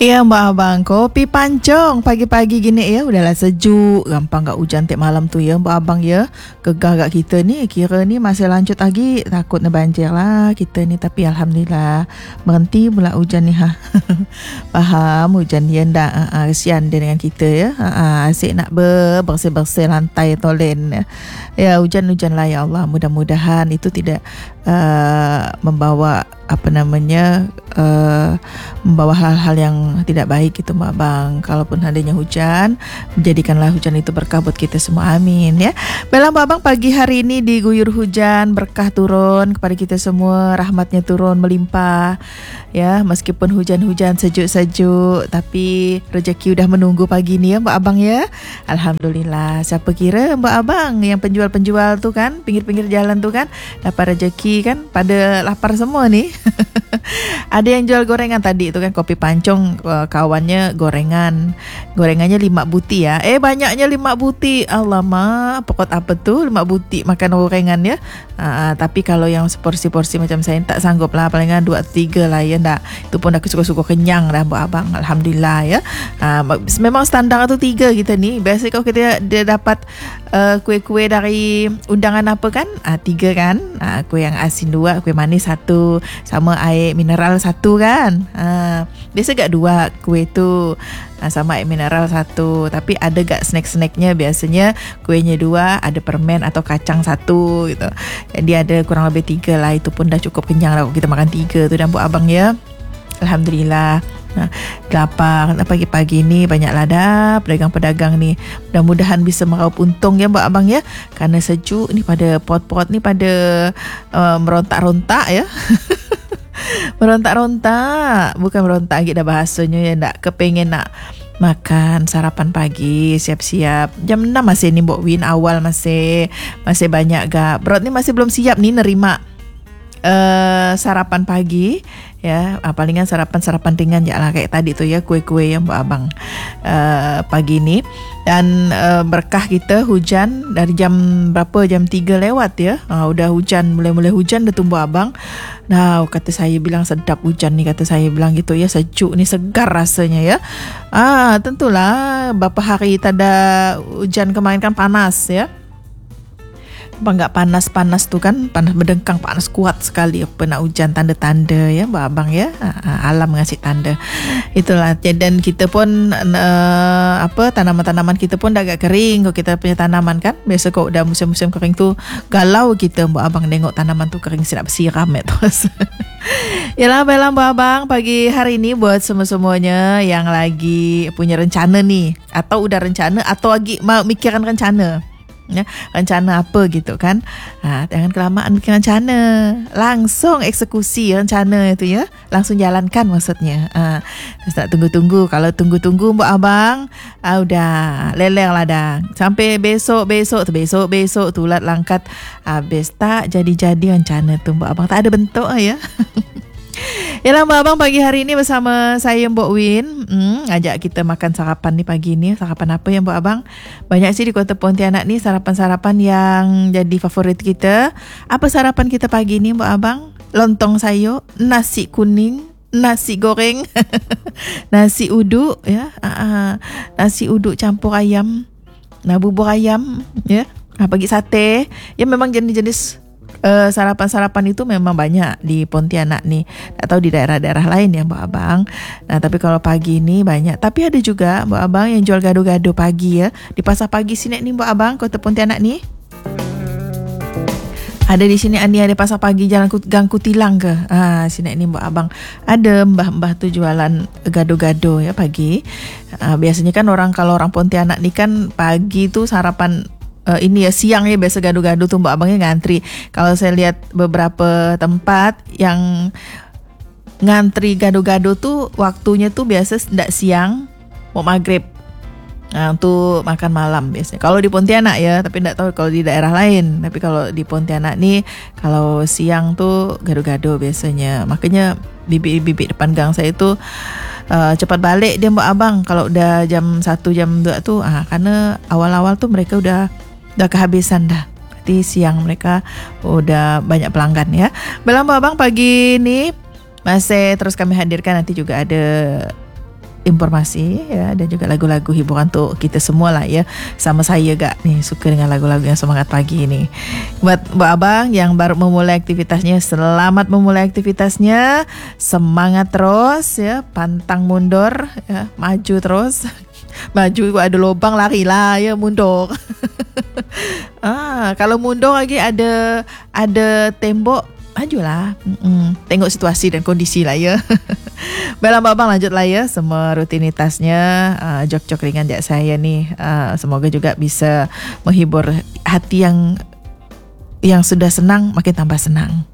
Ya Mbak Abang, kopi pancong pagi-pagi gini ya, udahlah sejuk, gampang gak hujan tiap malam tu ya Mbak Abang ya. Gegar gak kita ni, kira ni masih lanjut lagi, takut nak banjir lah kita ni. Tapi Alhamdulillah berhenti pula hujan ni ha. Faham hujan dia ndak, kesian dia dengan kita ya. Asyik nak bersih-bersih lantai tolen ya. Hujan-hujan lah ya Allah, mudah-mudahan itu tidak membawa membawa hal-hal yang tidak baik itu Mbak Bang. Kalaupun adanya hujan, menjadikanlah hujan itu berkah buat kita semua, amin ya. Baiklah Mbak Bang, pagi hari ini diguyur hujan, berkah turun kepada kita semua, rahmatnya turun melimpah ya. Meskipun hujan-hujan sejuk-sejuk, tapi rezeki udah menunggu pagi ni ya Mbak Abang ya. Alhamdulillah. Siapa kira Mbak Abang yang penjual-penjual tu kan, pinggir-pinggir jalan tu kan, dapat rezeki kan, pada lapar semua ni. Ada yang jual gorengan tadi tu kan, kopi pancong, kawannya gorengannya 5 buti ya. Banyaknya 5 buti. Alamak, pokok apa tu 5 buti makan gorengan ya. Tapi kalau yang seporsi-porsi macam saya tak sanggup lah, palingan 2 atau 3 lah ya ndak. Itu pun dah suka-suka kenyang dah Mbak Abang. Alhamdulillah ya. Memang standar tu 3 kita ni. Biasa kalau dia dapat kuih-kuih dari undangan apa kan, 3 kan. Kuih yang asin 2, kuih manis 1, sama air mineral 1 kan. Biasa gak 2 kuih tu, sama air mineral 1. Tapi ada gak snack-snacknya, biasanya kuihnya 2, ada permen atau kacang 1 gitu. Jadi ada kurang lebih 3 lah. Itu pun dah cukup kenyang lah kita makan 3 tu dan Mbak Abang ya. Alhamdulillah. Lapar pagi-pagi ni, banyaklah dah pedagang-pedagang ni. Mudah-mudahan bisa meraup untung ya Mbak Abang ya. Kerana sejuk ni, pada pot-pot ni pada merontak-rontak ya. Merontak-rontak, bukan merontak lagi dah bahasanya ya, nak kepengen nak makan sarapan pagi, siap-siap. Jam 6 masih ni Mbok Win, awal masih banyak gak. Perut ni masih belum siap ni nerima sarapan pagi ya. Palingan sarapan ringan je lah kayak tadi tu ya, kuih-kuih yang Mbak Abang pagi ni. Dan berkah kita hujan dari jam berapa, jam 3 lewat ya. Udah hujan, mulai hujan dah tumbuh Abang. Nah, kata saya bilang sedap hujan ni, kata saya bilang gitu ya, sejuk ni, segar rasanya ya. Tentulah berapa hari tak ada hujan, kemarin kan panas ya. Enggak panas tu kan, panas berdengkang, panas kuat sekali. Apa nak hujan, tanda-tanda ya Mbak Abang ya. Alam ngasih tanda. Itulah. Dan kita pun tanaman-tanaman kita pun dah agak kering. Kalau kita punya tanaman kan, biasa kalau dah musim-musim kering tu galau kita Mbak Abang tengok tanaman tu kering, siap bersiram ya terus. Yalah, baiklah Mbak Abang, pagi hari ini buat semua-semuanya yang lagi punya rencana ni, atau udah rencana, atau lagi mau mikiran rencana ya, rencana apa gitu kan. Jangan kelamaan bikin rencana, langsung eksekusi rencana itu ya, langsung jalankan maksudnya. Terus tak tunggu-tunggu. Kalau tunggu-tunggu Mbak Abang, udah leler lah dah, sampai besok tu ulat langkat, habis tak jadi-jadi rencana tu Mbak Abang, tak ada bentuk ya. Yalah Mbak Abang, pagi hari ini bersama saya Mbok Win, ajak kita makan sarapan ni pagi ni. Sarapan apa ya Mbak Abang? Banyak sih di Kota Pontianak ni sarapan-sarapan yang jadi favorit kita. Apa sarapan kita pagi ni Mbak Abang? Lontong sayur, nasi kuning, nasi goreng, nasi uduk ya. Nasi uduk campur ayam, bubur ayam ya. Pagi sate. Ya memang jenis-jenis sarapan-sarapan itu memang banyak di Pontianak ni. Tak tahu di daerah-daerah lain ya Mbak Abang. Tapi kalau pagi ni banyak. Tapi ada juga Mbak Abang yang jual gado-gado pagi ya, di pasar pagi sini ni Mbak Abang, Kota Pontianak ni. Ada di sini, ada pasar pagi Jalan Gang Kutilang ke. Sini ni Mbak Abang. Ada mbah-mbah tu jualan gado-gado ya pagi. Biasanya kan kalau orang Pontianak ni kan pagi tu sarapan ini ya, siang ya biasa gado-gado tuh Mbak Abangnya ngantri. Kalau saya lihat beberapa tempat yang ngantri gado-gado tuh waktunya tuh biasa ndak siang, mau maghrib. Untuk makan malam biasanya. Kalau di Pontianak ya, tapi ndak tahu kalau di daerah lain. Tapi kalau di Pontianak nih, kalau siang tuh gado-gado biasanya. Makanya bibit-bibit depan gang saya itu cepat balik dia Mbak Abang kalau udah jam 1 jam 2 tuh. Karena awal-awal tuh mereka udah kehabisan dah. Berarti siang mereka udah banyak pelanggan ya. Mbak Abang, pagi ini masih terus kami hadirkan, nanti juga ada informasi ya, dan juga lagu-lagu hiburan untuk kita semua lah ya. Sama saya gak nih suka dengan lagu-lagu yang semangat pagi ni. Buat abang yang baru memulai aktivitasnya, selamat memulai aktivitasnya. Semangat terus ya, pantang mundur ya, maju terus. Maju ada lubang larilah ya, mundur. Kalau mundur lagi ada tembok, majulah. Tengok situasi dan kondisi lah ya. Baiklah abang, lanjut lah ya semua rutinitasnya. Jok-jok ringan jak saya ni, semoga juga bisa menghibur hati yang sudah senang makin tambah senang.